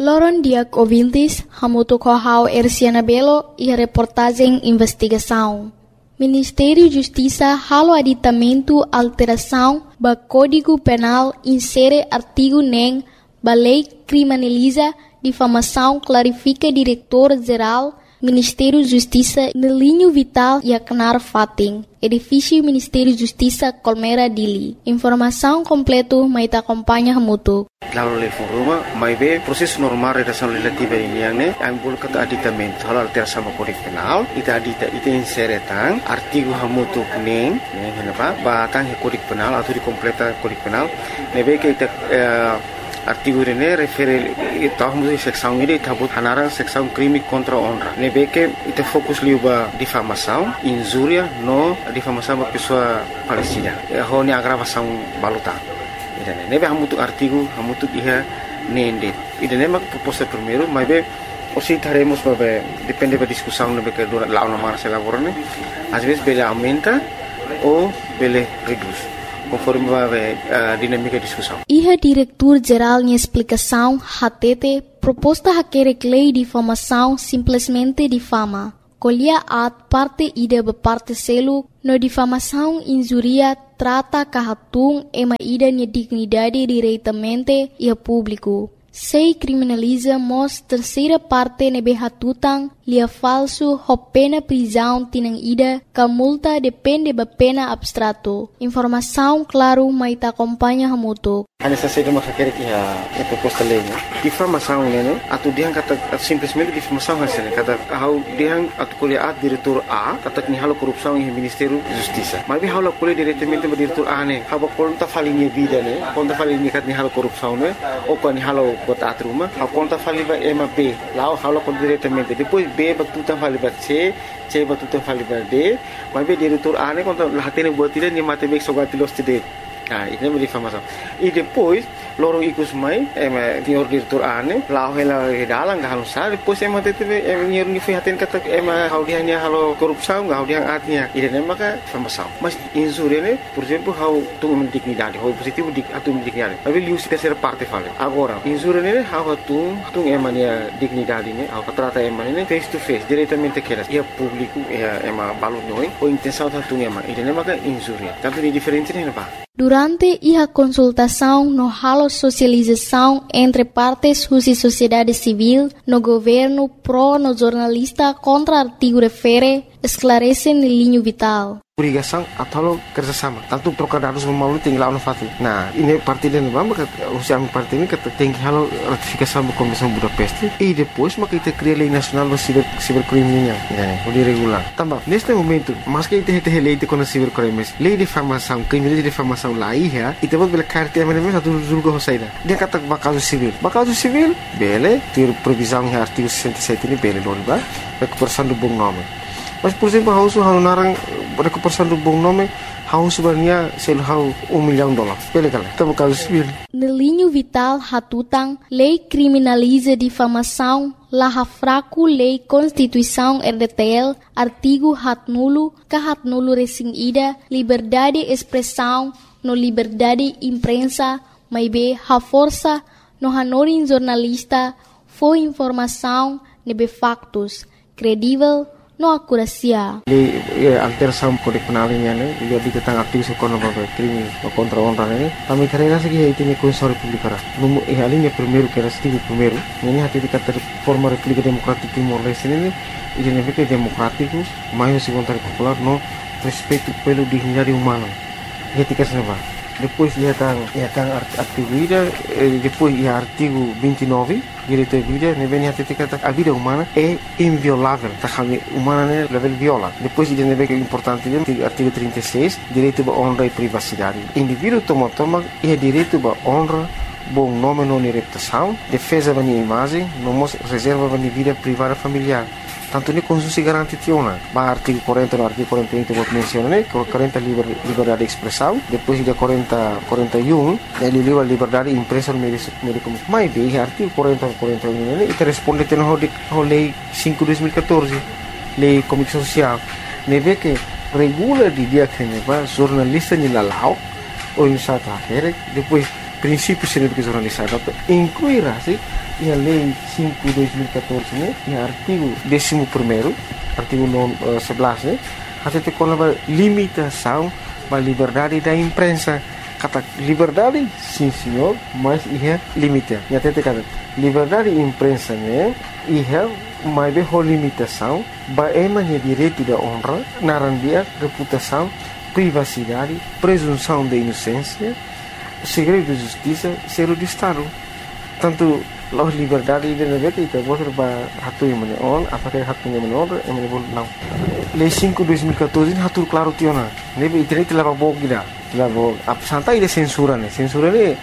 Loron Diak Ouvintes, Hamuto Kohau Erciana Belo e a reportagem Investigação. Ministério da Justiça halo aditamento alteração ba Código Penal insere artigo nem ba lei criminaliza difamação clarifica diretor-geral Ministério da Justiça no linho vital e acnar fating. Edifício Ministério da Justiça Colmeira Dili. Informação completa maita acompanha Hamuto. Lalu level rumah, mai be proses normal redação legislativa ini yang ne, ambul kata aditamento halal terasa Kode Penal, ita inseretang artigo hamutu neng, kenapa? Batang Kode Penal atau dikompleta Kode Penal, nebe ke ita artigo ini refere tahu mesti seksão ini tabut hanarang seksão crime contra honra. Nebe ke ita fokus liuba difamação, injúria no difamação ba pessoa Palestina. Honi agravação baluta. Nebe hamutuk artigo hamutuk iha nende. Ida nema proposta primeiro, mas be osi taremos babe depende da discussão nebe que dura lá na marcha laborane. Às vezes bele aumenta ou bele reduz, conforme babe dinâmica de discussão. Iha diretor-geral de explicação HTT proposta haquere lei de difamação simplesmente difama. Colhia at parte ida be parte selo no difamação injuria trata kahatung ema ida nia dignidade diretamente e a público. Sei criminaliza mos terceira parte nebe hatutang lia falso ho pena prisão tinang ida ka multa depende ba pena abstrato. Informação claro maita acompanha hamuto. Hanya saja masa kira que proposta lei, né? Difamação, né? Atu dia kata simplesmente difamação hasilnya kata how dia atu kuliah diretor A kata ni halo korupção em Ministério da Justiça. Mas halo kuliah diretamente ba diretor A né? Haba konta falinha vida né? Konta falinha kat ni halo korupção né? Ou kan ni halo kota atruma, ha konta faliba MB. Lá halo kon diretamente. Depois B ba tuta faliba C ba tuta faliba D. Mas be diretor A né konta lahatene buat tidak ni matebek sogatilos tidak. Nah, ini menjadi difamação. E depois, lorong ikut mai, senhor diretor ane, lau hela dalang gak halus sah. Depois tete, senhor ni fihatin kata, hau dia hanya halo korupção, hau dia artinya. Ini maka difamação. Mas insur ini, por exemplo, hau tu dignidade, hau positivo atu dignidade. Tapi lius terceira parte fala. Agora, insur ini hau tu emania dignidade ini, hau trata ini face to face, diretamente keras. Ia público, ia balut noi, ou intenção tu ema. Ini maka insur. Tanto di diferente ini apa? Durante a consultação no halo socialização entre partes e sociedade civil, no governo pro no jornalista contra artigo refere, esclarece no linho vital. Obrigação atau kerjasama. Tanto trocar dados melalui tinggal fati. Nah, ini parti dan maka usia parti ini kata tinggi halo ratifikasi sama Komisi Budapest. E depois maka kita cria lei nacional do cibercriminal. O de regular. Também neste momento, mas que kita lei de contra cibercrimes, lei de difamação, crime de difamação lá ia, e temos bela carta mesmo satu julga hosaida. Dia kata bakal civil. Bakal civil, bele, ter previsão em artigo 67 ini bele doriba, recuperação do bom nome. Mas, por exemplo, hau narang recuperação do bom nome, hau sebenarnya sel hau $1 milhão. Pele kala, tamo caso civil. No linho vital hatutang, lei criminaliza difamação, laha fraco lei Constituição RDTL, artigo hat nulo recém ida, liberdade de expressão, no liberdade imprensa, mas be ha força, no hanorin jornalista, foi informação, nebe factos, credível, no akurasia. Di alteração Kode Penal ini, dia diketang aktif sekolah bagai krimi contra honra ini. Kami karena segi itu ni Konstitusi Republik Arab. Numu alinya primeiro que era artigo primeiro. Ini hati dikata forma República Democrática Timor-Leste ini, ini fica democrático, mais segundo popular no respeito pelo dignidade humana. Ketika senapa. Depois ia tang artigo ida, depois ia artigo 29, direito à vida, nem hati kata a vida humana é inviolável, tá kami humana né level viola. Depois ia nebe que importante dia artigo 36, direito à honra e privacidade. Indivíduo toma ia direito à honra, bom nome não reputação, defesa da minha imagem, não reserva da minha vida privada familiar. Tanto ni Constitusi garanti tiona. Ba artigo 40 no artigo 41 que vou mencionar, né? 40 liberdade de expressão, depois de 41 ele livre liberdade de imprensa no meio comunicação. Mas bem, artigo 40 41 né? E responde tem no lei 5/2014, lei comunicação social. Neve que regula de dia que neva jornalista ni lalau ou em sata depois princípios científicos jornalizados, incluirá-se a Lei 5/2014, né, e o artigo 11º, artigo 11, né, até com a limitação da liberdade da imprensa. Kata liberdade, sim senhor, mas é limite. E até kata liberdade da imprensa, né, mas é limitação, é direito da honra, narandia, reputação, privacidade, presunção de inocência, segredo de justiça, segredo de Estado. Tanto a liberdade de negócio itu boleh hatu yang mana on, apakah hatunya mana on, yang mana boleh não. Lei 5/2014 hatu claro tiona. Nebe internet telah bawa kita, telah bawa. Santai de censura ne, censura ne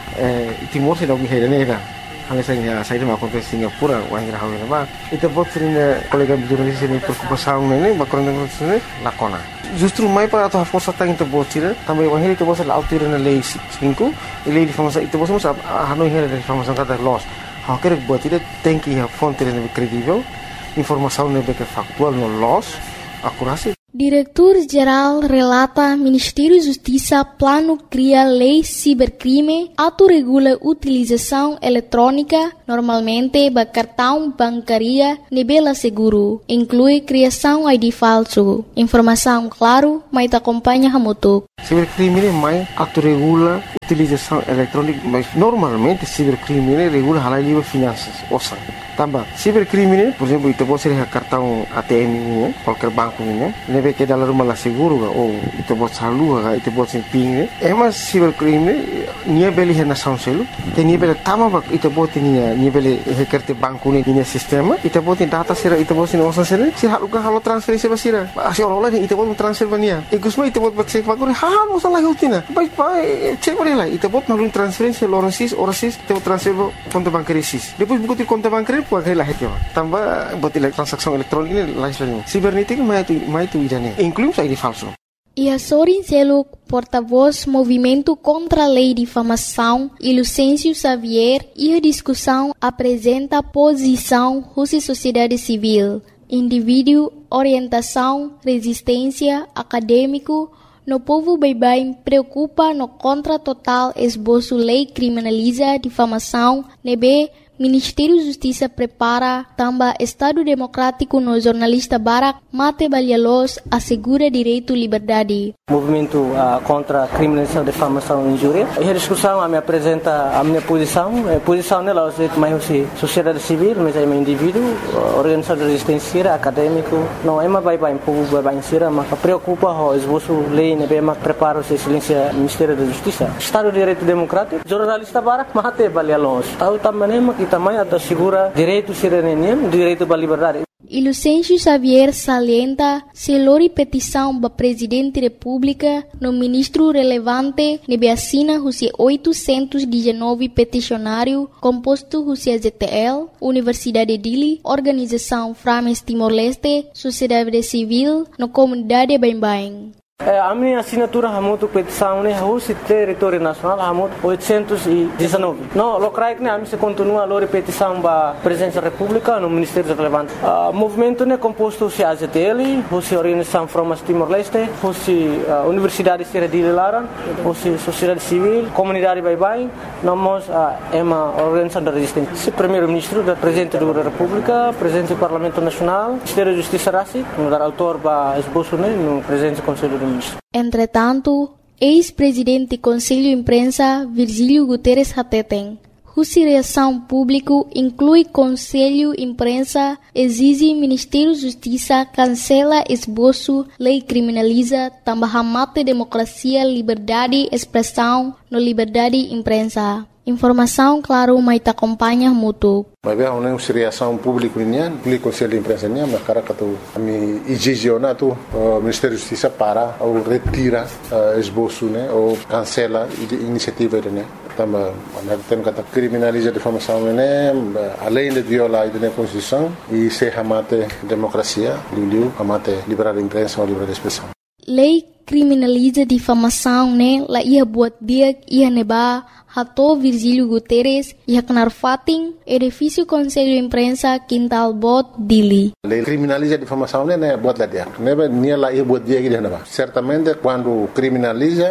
Timor se lagi hera ne dah. Hal saya dah makan ke Singapura, orang yang hawi nama. Itu buat sering kolega jurnalis ini berkumpul ne, bakal dengan sini lakona. Justru mai para atau força tang itu buat sih, tambah orang itu buat laut tiran lei 5, lei difamasi itu buat semua hanoi hera difamasi kata loss. Haker buat tidak tem que a fonte lebih kredibel, informação lebih factual no loss, akurasi. Diretor-Geral relata Ministério da Justiça plano cria lei cibercrime, autorregula utilização eletrônica, normalmente ba cartão bancária nebela seguro, inclui criação ID falso. Informação claro, mas te acompanha hamutuk. Cibercrime mais autorregula utilização eletrônica, mas normalmente cibercrime regula halal livre finanças, osa. Tambah, cibercrime, por exemplo, itu pode ser cartão ATM ini, qualquer banco ini, nebe que dalam rumah lah seguro ga, ou itu pode salua ga, itu pode ser ping, mas cibercrime, nia beli hena sound selu, te nia beli tama bak, itu pode nia beli hekerte banco ini, nia sistema, itu pode data sira, itu pode nia osan sira, si halu ga halu transferensi basira, asi orang lain itu pode transfer bania, ikusma itu pode cek banco, halu salah utina, baik cek balik lah, itu pode nalu transferensi orasis, itu transfer konto bankari sis, depois buku ti konto bankari puai lah heti, tambah buat transaksi elektronik ini lain. Sibernetik mai tu idane, inclusive ID falso. E Sorin Seluk, porta-voz Movimento contra a Lei de Difamação, e Lucêncio Xavier, e a discussão apresenta posição Rússia Sociedade Civil, indivíduo, orientação, resistência, acadêmico, no povo bem preocupa no contra total esboço lei criminaliza difamação, nebe Ministério da Justiça prepara também Estado Democrático no jornalista Barak Mate Balialos assegura direito à liberdade. Movimento contra a criminalização, difamação e injúria. E a discussão me apresenta a minha posição. A posição dela é mais sociedade civil, mas é um indivíduo, organização de resistência, acadêmico. Não é mais bem povo bem sira, mas preocupa o esboço lei, né, mas prepara o silêncio Ministério da Justiça. Estado de Direito Democrático, jornalista Barak Mate Balialos. Tahu também também assegura direito cidadania, direito à liberdade. E Lucêncio Xavier salienta se lori petição para Presidente da República no ministro relevante nebe assina Rússia 819 peticionário composto Rússia ZTL, Universidade Dili, Organização Frames Timor-Leste, Sociedade Civil, no Comunidade Bem-Bem. A minha assinatura hamutu petição é Rússia Território Nacional hamutu 819. Não, locais que a mim se continua a lori petição para Presidência da República no Ministério relevante. O movimento é composto de AZTL, Rússia Organização Frames Timor-Leste, Rússia Universidade de Laran, Rússia Sociedade Civil, Comunidade Bem-Bem, nós é uma organização da resistência. Primeiro-Ministro, Presidente da República, Presidente do Parlamento Nacional, Ministério da Justiça Rassi, autor para esboço no Presidente do Conselho do Ministro. Entretanto, ex-presidente do Conselho de Imprensa, Virgílio Guterres Hateten, Rússia Reação Público inclui Conselho de Imprensa, exige Ministério da Justiça, cancela esboço, lei criminaliza, também mata democracia, liberdade, expressão, no liberdade de imprensa. Informação, claro, mas te acompanha muito. Mas bem, a reação pública o Conselho de Imprensa mas cara que tu me exigena tu Ministério da Justiça para ou retira esboço, né, ou cancela iniciativa, né. Também tem que criminaliza a difamação, né, além de violar a Constituição e se amate democracia, amate liberdade de imprensa ou liberdade de expressão. Lei criminaliza difamação, né, lá ia buat dia ia neba Hato Virgílio Guterres ia kenar fating edifício Conselho de Imprensa Quintal Bot Dili. Lei criminaliza a difamação, né, buat lá dia. Neba nia lá ia buat dia que certamente quando criminaliza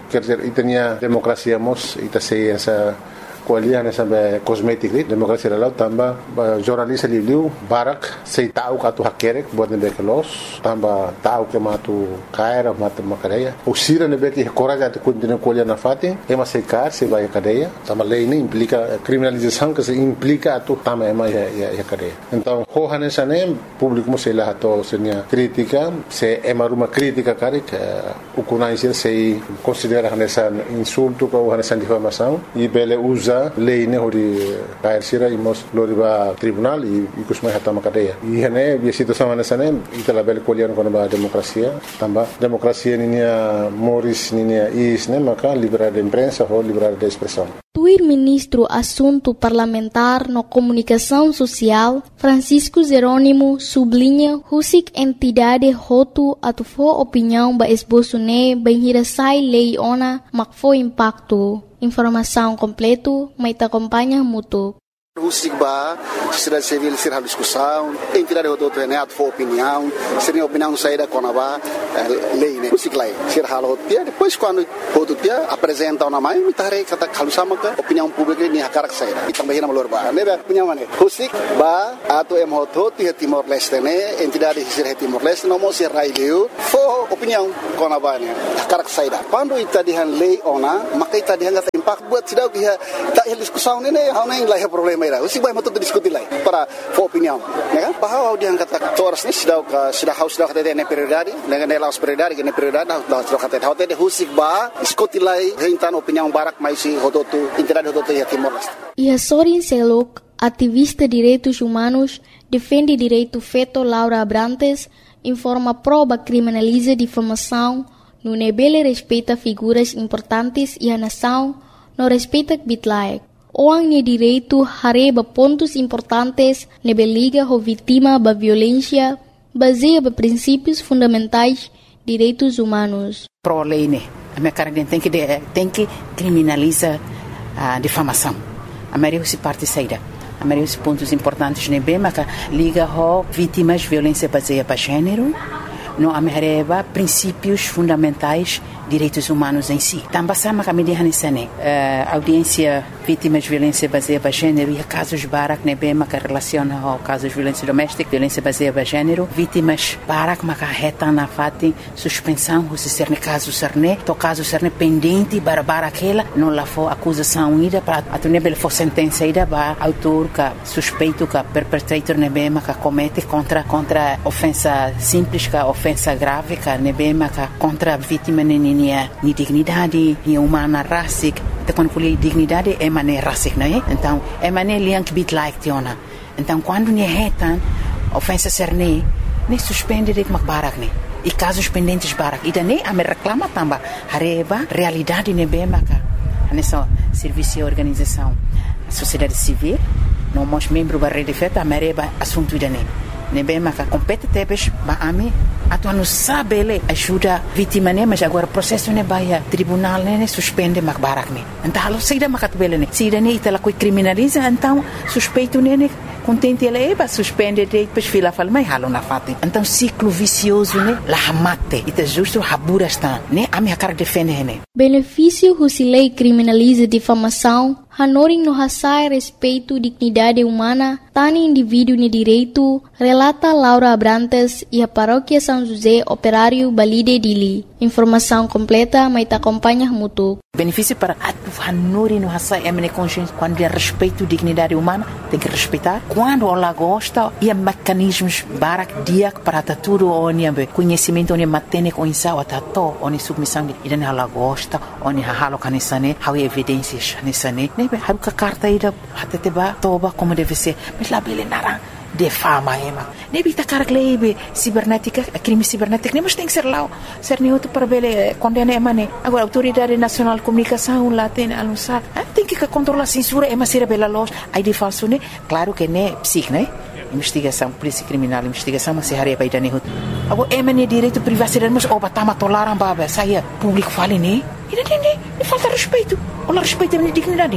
quer dizer, itania democracia mos, ita sei essa kualiah na sampai kosmetik ni demokrasi lalau tambah jornalis liu barak sei tahu katu hakerek buat nebe kelos tambah tahu ke matu kaira matu makadeya usira nebe ki coraja te continua kualiah na fati ema sei kar sei vai cadeia tambah lei ini implica criminalização que se implica tu tambah ema ya cadeia então hohanen sane público mo sei lá to senia crítica se ema ruma crítica kari ukuna isir sei considera hanesan insulto ko hanesan difamação e bele usa lei ne hori kair sira imos loriba tribunal e kusmai hatama cadeia e hene bi situação hanesane itala bel kolian kono ba demokrasia tamba demokrasia ninia moris ninia isne maka liberdade de imprensa ou liberdade de expressão. O ministro Assunto Parlamentar no Comunicação Social, Francisco Jerônimo, sublinha husik entidade hotu atufo opinião ba esboço ne benhirasai lei ona makfo impacto. Informação completo, mas te acompanha mútuo. Husik ba, sociedade civil ser a discussão, entidade do treinado for opinião, seria opinião saída com a lei, né? Husik lá, ser halo dia, depois quando o dia apresenta uma mãe, me tarei kata kalau sama ke opinião pública ni hakarak saída. E também na malor ba, né? Opinião mana? Husik ba, atau MHO ti Timor Leste né, entidade ser Timor Leste não mostra raileu, for opinião com a ba né, hakarak saída. Quando ita dihan lei ona, maka ita dihan kata impact buat sidau dia tak diskusão né, hau nem lah problema. Usik baik betul diskusi lagi para opinião, ya kan? Bahwa dia kata toras ni sudah kata dia prioridade, dengan dia laus prioridade, dengan prioridade dah sudah kata dia husik ba diskusi lagi hentan opinião barak mais si hototu entidade hototu ya Timor Leste. E a Sorin Selok, ativista direitos humanos, defende direito feto Laura Abrantes, informa prova criminaliza difamação, no nebele respeita figuras importantes e a nação não respeita bitlaek. Orang ni direito hareba pontos importantes nebe liga ho vítima ba violência baseia ba princípios fundamentais direitos humanos. Pro lei né, a minha cara tem que criminalizar a difamação. A maioria se parte saída. A maioria dos pontos importantes nebe mas liga ho vítimas violência baseia ba gênero. No amereba princípios fundamentais direitos humanos em si. Também sama kami dihanisane audiência vítimas de violência baseada em gênero e casos barak nebe maka relaciona ao casos de violência doméstica, violência baseada em gênero, vítimas barak maka reta na fati suspensão se ser ne caso serne, to caso serne pendente bara aquela não lá for acusação ida para atunebel for sentença ida ba autor ka suspeito ka perpetrator nebe maka comete contra ofensa simples ka ofensa grave ka nebe maka contra vítima ni dignidade, ni humana racic, te quando colhe dignidade é mané racic, não é? Então é mané liank bit like tiona. Então quando ni retan ofensa serne, ne suspende de barak ne. E casos pendentes barak. E daí a me reclama tamba hareba realidade ne bem maka. Nessa serviço e organização, a sociedade civil, não mos membro da rede feta, a mereba assunto idane. Ne bem maka compete tebes ba ami atu anu sabele ajuda vítima ne mas agora processo ne baia tribunal ne suspende mak barak ne então halo saída makat bele ne saída ne itala coi criminaliza então suspeito ne contente ele ba suspende depois fila fala mai halo na fati então ciclo vicioso ne la mate ita justo habura está ne ami hakar defende ne benefício husilei criminaliza difamação hanoring no hasai respeito dignidade humana tani indivíduo ne direito relata Laura Abrantes e a paróquia São José Operário Balide Dili. Informação completa, mas te acompanha mútuo. Benefício para a Nori no Hassai é consciência quando é respeito à dignidade humana, tem que respeitar. Quando ela gosta, e mecanismos barak dia para tudo onde conhecimento onde matene com insau atato onde submissão e daí ela gosta onde halo canisane, há evidências canisane. Nem bem haruka carta ida até te ba toba como deve ser, mas lá bele nara de fama ema. Nem bita carglebe cibernética, crime cibernético, nem mas tem que ser lá, ser nem outro para bele condena ema ne. Agora autoridade nacional de comunicação lá tem anunciar, tem que controlar a censura ema ser bela loja, aí de falso ne, claro que ne psic ne. Investigação, polícia criminal, investigação, mas se haria para ir agora ema ne direito privacidade, mas oba tama tolaram baba, saia público fale ne. E não falta respeito, olha respeito a minha dignidade ne.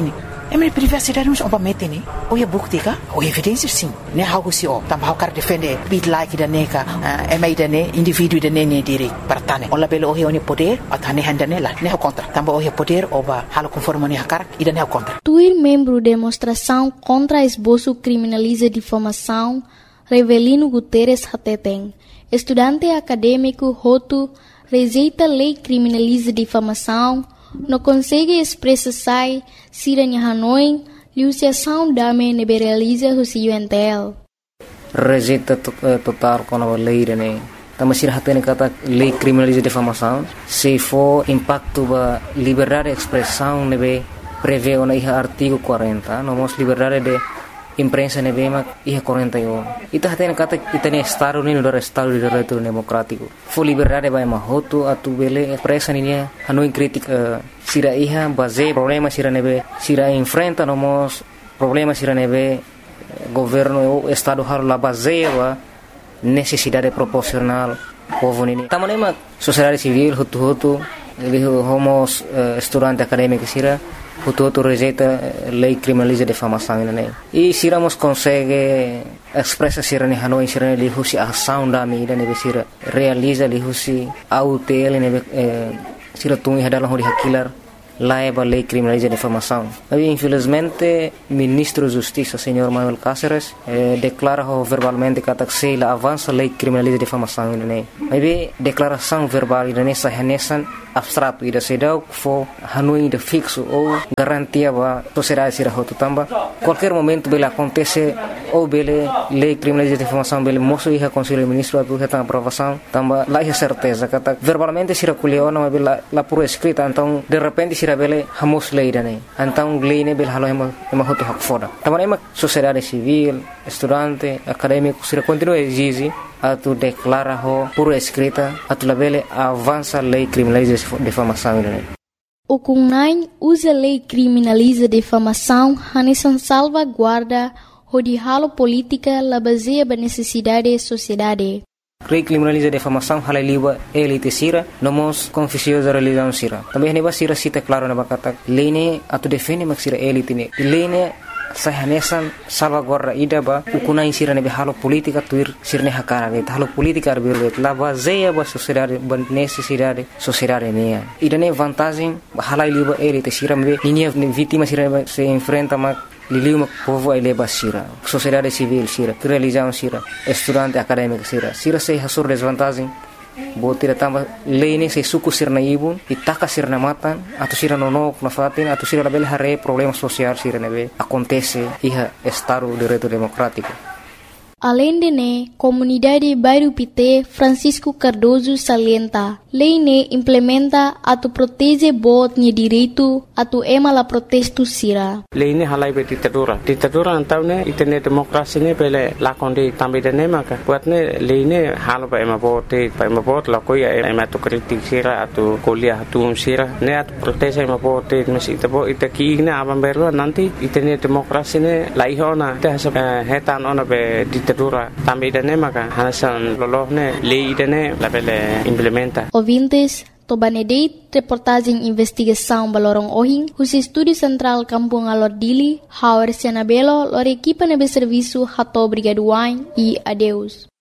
minha privacidade não é mete né ou é bukti ka ou evidência sim né algo se o também quer defender bit like da neca é mais da né indivíduo da né direito para tane ou labelo o é poder a tane handa nela né contra também o é poder ou ba halo conforme né cara e da né contra Tuir membro demonstração contra esboço criminaliza difamação Revelino Guterres Hateteng estudante acadêmico Hotu rejeita lei criminaliza difamação não consegue expressar siranya Hanoi liusiação dame neberaliza o UNTL. Rejeita total com a lei né. Também se hatene kata lei criminaliza difamação se for impacto ba liberdade de expressão nebe prevê o artigo 40 nomos liberdade de imprensa nebe mak 41 ita hatene kata itane estado ni do estado de direito democrático for liberdade ba mahoto atu bele expressa ni Hanoi crítica sira iha base problema sira nebe sira enfrenta nomos problema sira nebe governo estado har la base ba necessidade proporcional povo ni tamanema sociedade civil hutu homos estudante acadêmico sira hutu rejeita lei criminaliza difamação né e siramos consegue expressa sira ni Hanoi sira ni husi ação da mi da nebe sira realiza li husi autel nebe sira tungi hadalah hori hakilar laiba lei criminaliza difamação. Mas infelizmente ministro da Justiça, senhor Manuel Cáceres, declara verbalmente que a avança lei criminaliza difamação, né? Mas declaração verbal nessa renesan abstrato ida sedau fo Hanoi de fixo ou garantia ba sociedade sira hotu tamba qualquer momento bela acontece ou bele lei criminaliza difamação bele moço ia conselho ministro atu reta aprovação tamba lá é certeza kata verbalmente sira kuliona mas bela la por escrita então de repente sira bele hamos lei dane então lei ne bela halo ema hotu hak foda tamba ema sociedade civil estudante acadêmico sira continua exige atu declara ho por escrita atu labele avança lei criminaliza difamação O CUNAI usa lei criminaliza difamação hanesan salvaguarda hodihalo política la baseia ba necessidade sociedade. Lei criminaliza difamação halaliwa elite sira nomos confusiosa religião sira. Também neba sira cita claro na bakata lei ne atu defende mak sira elite ne lei ne sahanesan salvaguarda ida ba ukunai sira nebe halo politika tuir sirne hakara ge halo politika arbirbe la baseia ba sociedade ba necessidade sociedade mea ida ne vantagem halai liba elite sira me linha vítima sira se enfrenta ma liliu povo ele ba sira sociedade civil sira religião sira estudante acadêmico sira se hasur desvantagem botira tamba lei se suku sirna ibun itaka sirna matan atau sira nonok na fatin atau sira label hare problema social sira nebe acontece iha estado de direito democrático. Além de ne, comunidade Bairro Pité Francisco Cardoso salienta, lei ne implementa atu protege bot ni direito atu ema la protesto sira. Lei ne halai be ditadura antau ne itene demokrasi ne pele la kondi tambe de ne maka buat ne lei ne halo ba ema bot la koi ema tu kritik sira atu kuliah atu sira ne atu protege ema bot mesi tabo itaki ne abam berlo nanti itene demokrasi ne lai hona te hetan ona be ditadura tambe de ne maka hanasan lolohne lei de ne la pele implementa. Ouvintes, Tobanedeit, reportagem investigação Balorong Ohing, os Estúdio Central Kampung Alordili, Hauer Sianabelo, lor equipa nebe serviço Hato Brigaduain e adeus.